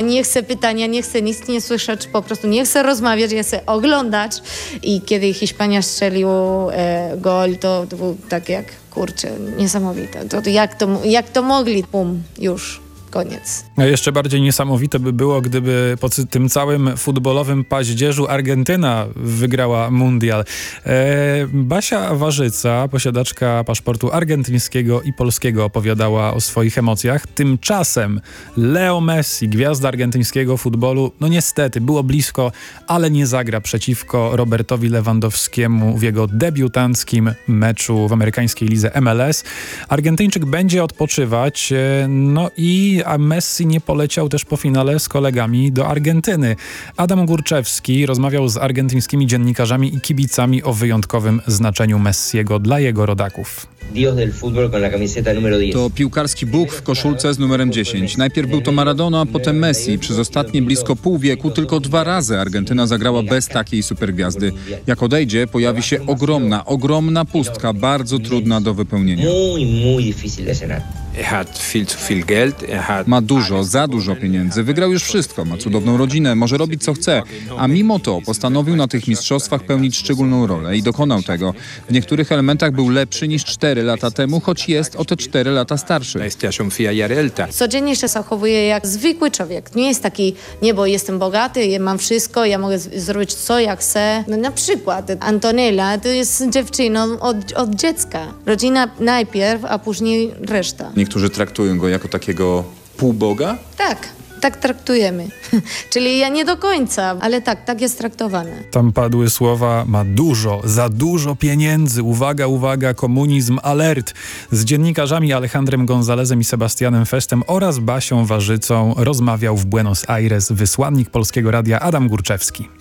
nie chcę pytania, nie chcę nic nie słyszeć, po prostu nie chcę rozmawiać, ja chcę oglądać. I kiedy Hiszpania strzelił gol, to było tak jak, kurczę, niesamowite. Jak to mogli? Pum, już. Koniec. Jeszcze bardziej niesamowite by było, gdyby po tym całym futbolowym paździerzu Argentyna wygrała mundial. Basia Warzyca, posiadaczka paszportu argentyńskiego i polskiego, opowiadała o swoich emocjach. Tymczasem Leo Messi, gwiazda argentyńskiego futbolu, no niestety było blisko, ale nie zagra przeciwko Robertowi Lewandowskiemu w jego debiutanckim meczu w amerykańskiej lidze MLS. Argentyńczyk będzie odpoczywać, a Messi nie poleciał też po finale z kolegami do Argentyny. Adam Górczewski rozmawiał z argentyńskimi dziennikarzami i kibicami o wyjątkowym znaczeniu Messiego dla jego rodaków. To piłkarski Bóg w koszulce z numerem 10. Najpierw był to Maradona, potem Messi. Przez ostatnie blisko pół wieku tylko 2 razy Argentyna zagrała bez takiej supergwiazdy. Jak odejdzie, pojawi się ogromna pustka, bardzo trudna do wypełnienia. Ma za dużo pieniędzy, wygrał już wszystko, ma cudowną rodzinę, może robić co chce, a mimo to postanowił na tych mistrzostwach pełnić szczególną rolę i dokonał tego. W niektórych elementach był lepszy niż 4 lata temu, choć jest o te 4 lata starszy. Codziennie się zachowuje jak zwykły człowiek. Nie jest taki, bo jestem bogaty, ja mam wszystko, ja mogę zrobić co ja chcę. No, na przykład Antonella to jest dziewczyną od dziecka. Rodzina najpierw, a później reszta. Niektórzy traktują go jako takiego półboga? Tak traktujemy. Czyli ja nie do końca, ale tak jest traktowane. Tam padły słowa: ma za dużo pieniędzy, uwaga, komunizm, alert. Z dziennikarzami Alejandrem Gonzalezem i Sebastianem Festem oraz Basią Warzycą rozmawiał w Buenos Aires wysłannik Polskiego Radia Adam Górczewski.